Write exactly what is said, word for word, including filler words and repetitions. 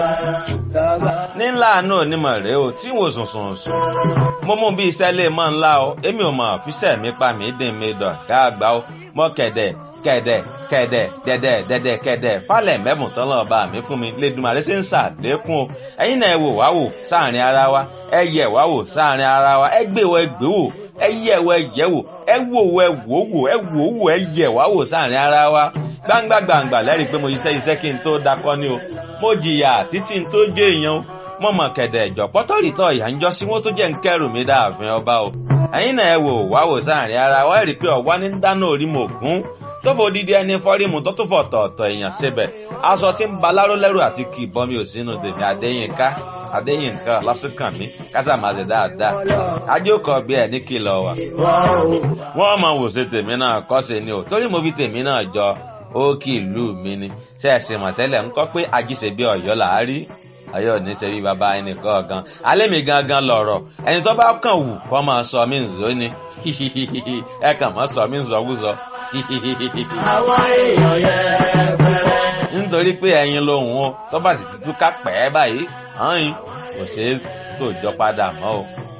nílà àánú onímọ̀ rèé o tí wò sùn sùn sùn mo mú bí iṣẹ́ lè mọ́ ńlá o èmi ò mọ̀ fíṣẹ́ mi pa mí dín mi dọ̀ ká àgbà o mọ́ kẹ̀dẹ̀ kẹ̀dẹ̀ kẹ̀dẹ̀ dẹ̀dẹ̀ dẹ̀dẹ̀ kẹ̀dẹ̀ falẹ̀ mẹ́bùn tán lọ́ọ́ bá mi fún mi lẹ́dùnmarè ṣe ń ṣàlékún o ẹ̀yin náà ẹ wò wá wò sáàrin ara wa ẹ yẹ̀ wá wò sáàrin ara wa ẹ gbé wọ ẹ gbé wò ẹ yẹ̀ wọ ẹ yẹ̀ wò ẹ wò wọ ẹ wò wò ẹ wò wò ẹ yẹ̀ wá wò sáàrin ara wa gbangba gbangba lẹ́rìí pé mo iṣẹ́ iṣẹ́ kí n tó dakọ́ ni o mo jìyà títí n tó jẹ́ èèyàn o mo mọ̀ kẹ̀dẹ̀ ìjọ pọ́tọ́rìtọ́ ìyá ń jọ sí wọ́n tó jẹ́ ń kẹ́rù mi dáàfin ọba o ẹ̀yin náà ẹ wò wá wò sáàrin ara wa ẹ rí i pé ọ̀wá ní dáná orí mo gún tó fò dídí ẹni fọ́rímù tó tó fọ̀ tọ̀ọ̀tọ̀ èèyàn síbẹ̀ aṣọ tí ń ba láró lẹ́rù àti kì í bọ́ mi ò sínú tèmi Adéyínká Adéyínká lásìkàn mi kásà máa ṣe dáadáa ajókòó bí ẹ ní kìlọ̀ wà. wọ́n mọ̀ wò ṣe tèmi náà kọ́ ṣe ni o torí mo fi tèmi náà jọ ó kì í lù mí ni ṣe é ṣe mọ̀tẹ́lẹ̀ ń kọ́ pé ajíṣe bí Ọ̀yọ́ là á rí Ọ̀yọ́ ní ṣe bí bàbá ẹnì kọ̀ọ̀kan alẹ́ mi gangan lọ̀rọ̀ ẹni tó bá kàn wù kó máa sọ mí nzó ni ẹ kàn máa sọ mí nzọ́wúzọ. àwọn èèyàn yẹn fẹ́rẹ́. nítorí pé ẹyin lohùn o tó bá sì túká pẹ́ báyìí hàn yín kò ṣeé tòjọ́ padà mọ́ o.